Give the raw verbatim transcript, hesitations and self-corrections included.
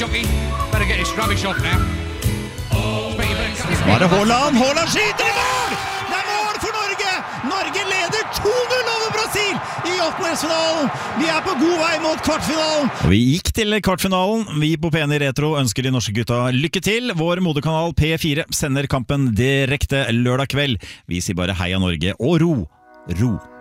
Jockey, better get his rubbish off now. Nå er det Haaland, Haaland skyter i mål! Det er mål for Norge! Norge leder to null over Brasil i åttendedelsfinalen. Vi er på god vei mot kvartfinalen. Og vi gikk til kvartfinalen. Vi på P N I Retro ønsker de norske gutta lykke til. Vår moderkanal P fire sender kampen direkte lørdag kveld. Vi sier bare heia Norge og ro, ro.